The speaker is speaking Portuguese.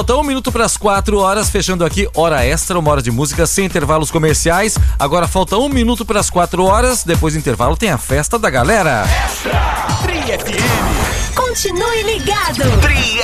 Falta 1 minuto para as 4 horas, fechando aqui hora extra, 1 hora de música sem intervalos comerciais. Agora falta 1 minuto para as 4 horas, depois do intervalo tem a festa da galera. Extra! Tri FM. Continue ligado.